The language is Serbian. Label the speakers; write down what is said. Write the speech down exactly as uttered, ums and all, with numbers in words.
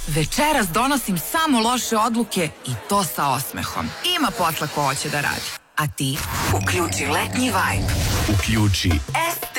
Speaker 1: Večeras donosim samo loše odluke i to sa osmehom. Ima posla ko hoće da radi. A ti? Uključi letnji vibe.
Speaker 2: Uključi
Speaker 1: S